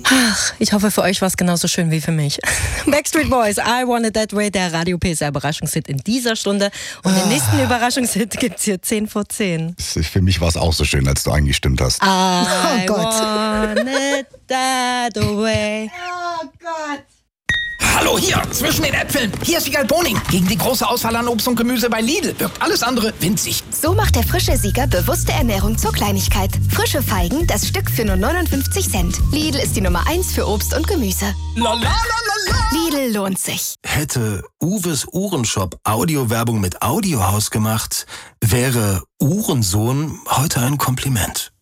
Ach, ich hoffe, für euch war es genauso schön wie für mich. Backstreet Boys, I Want It That Way, der Radio PSR Überraschungshit in dieser Stunde. Und den nächsten Überraschungshit gibt's hier 10 vor 10. Für mich war es auch so schön, als du eingestimmt hast. I Want It That Way. Oh Gott. Hallo hier, zwischen den Äpfeln. Hier ist Wiegald Boning. Gegen die große Auswahl an Obst und Gemüse bei Lidl wirkt alles andere winzig. So macht der frische Sieger bewusste Ernährung zur Kleinigkeit. Frische Feigen, das Stück für nur 59 Cent. Lidl ist die Nummer 1 für Obst und Gemüse. La, la, la, la, la. Lidl lohnt sich. Hätte Uwes Uhrenshop Audiowerbung mit Audiohaus gemacht, wäre Uhrensohn heute ein Kompliment.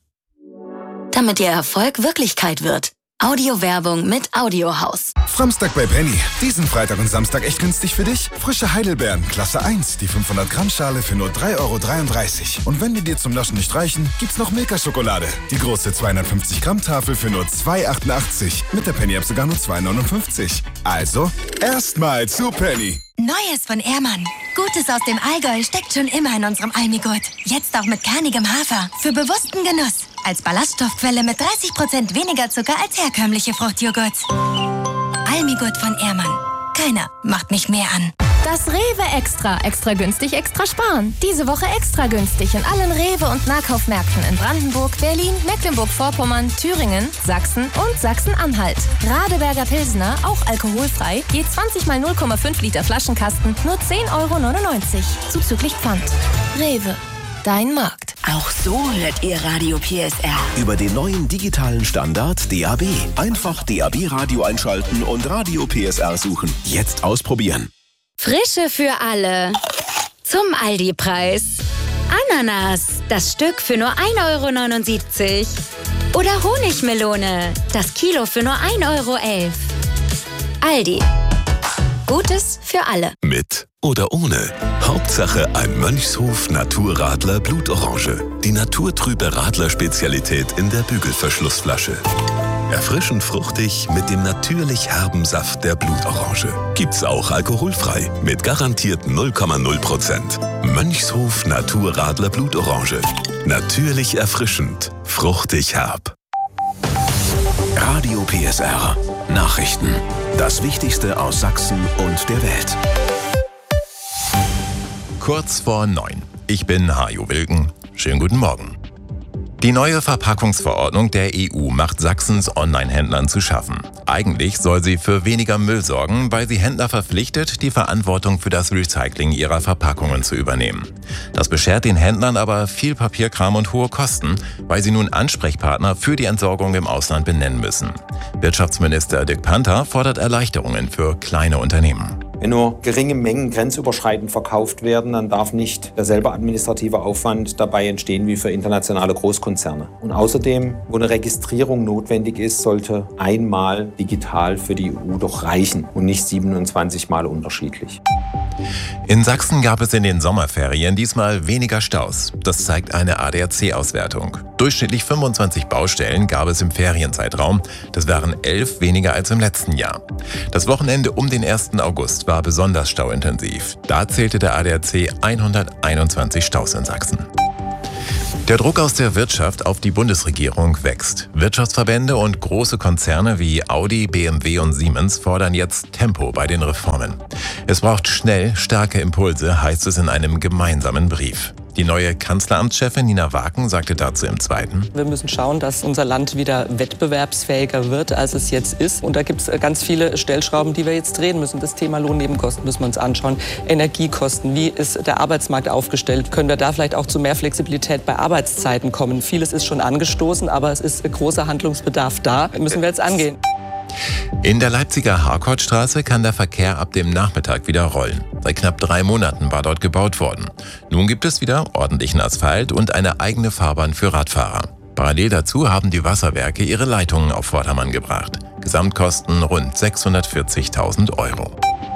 Damit Ihr Erfolg Wirklichkeit wird. Audiowerbung mit Audiohaus. Samstag bei Penny. Diesen Freitag und Samstag echt günstig für dich? Frische Heidelbeeren, Klasse 1, die 500 Gramm Schale für nur 3,33 €. Und wenn die dir zum Naschen nicht reichen, gibt's noch Milka-Schokolade. Die große 250 Gramm Tafel für nur 2,88 €. Mit der Penny-App sogar nur 2,59 €. Also, erstmal zu Penny. Neues von Ehrmann. Gutes aus dem Allgäu steckt schon immer in unserem Almigurt. Jetzt auch mit kernigem Hafer. Für bewussten Genuss. Als Ballaststoffquelle mit 30% weniger Zucker als herkömmliche Fruchtjoghurts. Almigurt von Ehrmann. Keiner macht mich mehr an. Das Rewe Extra. Extra günstig, extra sparen. Diese Woche extra günstig in allen Rewe- und Nahkaufmärkten in Brandenburg, Berlin, Mecklenburg-Vorpommern, Thüringen, Sachsen und Sachsen-Anhalt. Radeberger Pilsner, auch alkoholfrei, je 20 mal 0,5 Liter Flaschenkasten, nur 10,99 €. Zuzüglich Pfand. Rewe. Dein Markt. Auch so hört ihr Radio PSR. Über den neuen digitalen Standard DAB. Einfach DAB-Radio einschalten und Radio PSR suchen. Jetzt ausprobieren. Frische für alle. Zum Aldi-Preis. Ananas, das Stück für nur 1,79 €. Oder Honigmelone, das Kilo für nur 1,11 €. Aldi. Gutes für alle. Mit oder ohne. Hauptsache ein Mönchshof Naturradler Blutorange. Die naturtrübe Radler-Spezialität in der Bügelverschlussflasche. Erfrischend fruchtig mit dem natürlich herben Saft der Blutorange. Gibt's auch alkoholfrei mit garantiert 0,0%. Mönchshof Naturradler Blutorange. Natürlich erfrischend, fruchtig herb. Radio PSR. Nachrichten. Das Wichtigste aus Sachsen und der Welt. Kurz vor 9. Ich bin Hajo Wilken. Schönen guten Morgen. Die neue Verpackungsverordnung der EU macht Sachsens Online-Händlern zu schaffen. Eigentlich soll sie für weniger Müll sorgen, weil sie Händler verpflichtet, die Verantwortung für das Recycling ihrer Verpackungen zu übernehmen. Das beschert den Händlern aber viel Papierkram und hohe Kosten, weil sie nun Ansprechpartner für die Entsorgung im Ausland benennen müssen. Wirtschaftsminister Dirk Panther fordert Erleichterungen für kleine Unternehmen. Wenn nur geringe Mengen grenzüberschreitend verkauft werden, dann darf nicht derselbe administrative Aufwand dabei entstehen wie für internationale Großkonzerne. Und außerdem, wo eine Registrierung notwendig ist, sollte einmal digital für die EU doch reichen und nicht 27 Mal unterschiedlich. In Sachsen gab es in den Sommerferien diesmal weniger Staus. Das zeigt eine ADAC-Auswertung. Durchschnittlich 25 Baustellen gab es im Ferienzeitraum. Das waren 11 weniger als im letzten Jahr. Das Wochenende um den 1. August war besonders stauintensiv. Da zählte der ADAC 121 Staus in Sachsen. Der Druck aus der Wirtschaft auf die Bundesregierung wächst. Wirtschaftsverbände und große Konzerne wie Audi, BMW und Siemens fordern jetzt Tempo bei den Reformen. Es braucht schnell starke Impulse, heißt es in einem gemeinsamen Brief. Die neue Kanzleramtschefin Nina Waken sagte dazu im Zweiten: Wir müssen schauen, dass unser Land wieder wettbewerbsfähiger wird, als es jetzt ist. Und da gibt es ganz viele Stellschrauben, die wir jetzt drehen müssen. Das Thema Lohnnebenkosten müssen wir uns anschauen. Energiekosten, wie ist der Arbeitsmarkt aufgestellt? Können wir da vielleicht auch zu mehr Flexibilität bei Arbeitszeiten kommen? Vieles ist schon angestoßen, aber es ist großer Handlungsbedarf da. Müssen wir jetzt angehen. In der Leipziger Harkortstraße kann der Verkehr ab dem Nachmittag wieder rollen. Seit knapp 3 Monaten war dort gebaut worden. Nun gibt es wieder ordentlichen Asphalt und eine eigene Fahrbahn für Radfahrer. Parallel dazu haben die Wasserwerke ihre Leitungen auf Vordermann gebracht. Gesamtkosten rund 640.000 €.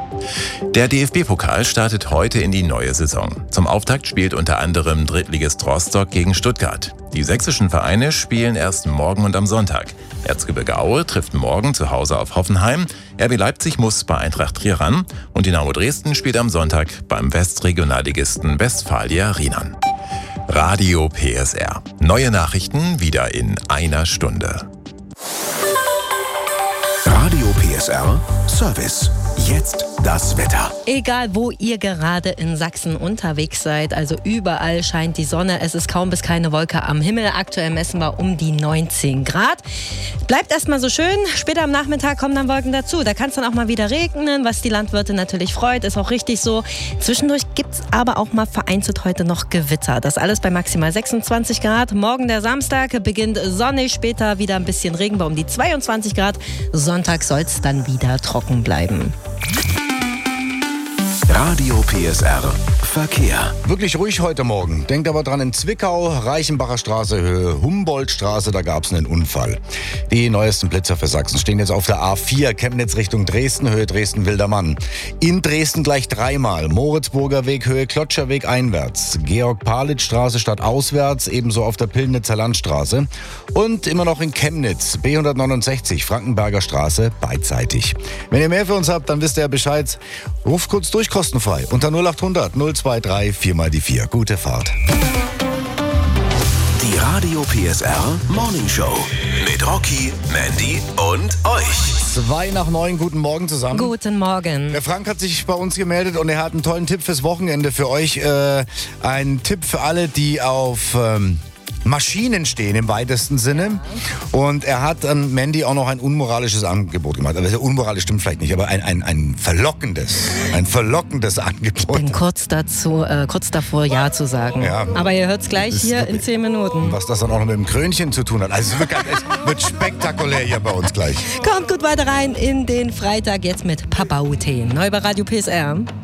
Der DFB-Pokal startet heute in die neue Saison. Zum Auftakt spielt unter anderem Drittligist Rostock gegen Stuttgart. Die sächsischen Vereine spielen erst morgen und am Sonntag. Erzgebirge Aue trifft morgen zu Hause auf Hoffenheim, RB Leipzig muss bei Eintracht Trier ran und Dynamo Dresden spielt am Sonntag beim Westregionalligisten Westfalia Riemann. Radio PSR. Neue Nachrichten wieder in einer Stunde. PSR Service. Jetzt das Wetter. Egal, wo ihr gerade in Sachsen unterwegs seid, also überall scheint die Sonne. Es ist kaum bis keine Wolke am Himmel. Aktuell messen wir um die 19 Grad. Bleibt erstmal so schön. Später am Nachmittag kommen dann Wolken dazu. Da kann es dann auch mal wieder regnen, was die Landwirte natürlich freut. Ist auch richtig so. Zwischendurch gibt es aber auch mal vereinzelt heute noch Gewitter. Das alles bei maximal 26 Grad. Morgen der Samstag beginnt sonnig, später wieder ein bisschen Regen bei um die 22 Grad. Sonntag soll es dann wieder trocken bleiben. Radio PSR Verkehr. Wirklich ruhig heute Morgen. Denkt aber dran, in Zwickau, Reichenbacher Straße, Höhe Humboldtstraße, da gab es einen Unfall. Die neuesten Blitzer für Sachsen stehen jetzt auf der A4, Chemnitz Richtung Dresden, Höhe Dresden-Wildermann. In Dresden gleich dreimal, Moritzburger Weg, Höhe Klotscherweg einwärts, Georg-Palitz-Straße stadtauswärts, ebenso auf der Pillnitzer Landstraße. Und immer noch in Chemnitz, B169, Frankenberger Straße, beidseitig. Wenn ihr mehr für uns habt, dann wisst ihr ja Bescheid. Ruft kurz durch, kostenfrei, unter 0800 023 4x4. Gute Fahrt. Die Radio PSR Morning Show mit Rocky, Mandy und euch. 8:02, guten Morgen zusammen. Guten Morgen. Der Frank hat sich bei uns gemeldet und er hat einen tollen Tipp fürs Wochenende für euch. Ein Tipp für alle, die auf Maschinen stehen im weitesten Sinne. Und er hat an Mandy auch noch ein unmoralisches Angebot gemacht. Also unmoralisch stimmt vielleicht nicht, aber ein verlockendes Angebot. Ich bin kurz davor, Ja zu sagen. Ja. Aber ihr hört es gleich hier in 10 Minuten. Was das dann auch noch mit dem Krönchen zu tun hat. Also es wird spektakulär hier bei uns gleich. Kommt gut weiter rein in den Freitag jetzt mit Papa Uten. Neu bei Radio PSR.